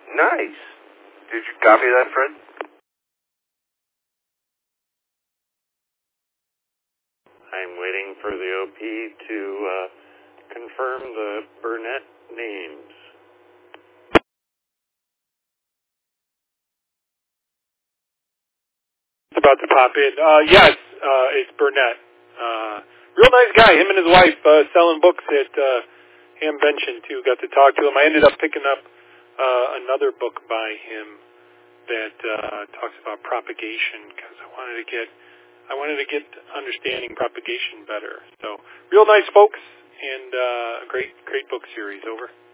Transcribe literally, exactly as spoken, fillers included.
Nice. Did you copy that, Fred? I'm waiting for the O P to uh, confirm the Burnett names. It's about to pop in. Uh, yes, uh, it's Burnett. Uh, real nice guy. Him and his wife uh, selling books at uh, Hamvention, too. Got to talk to him. I ended up picking up uh, another book by him that uh, talks about propagation because I wanted to get I wanted to get understanding propagation better. So, real nice folks and uh, a great great book series. Over.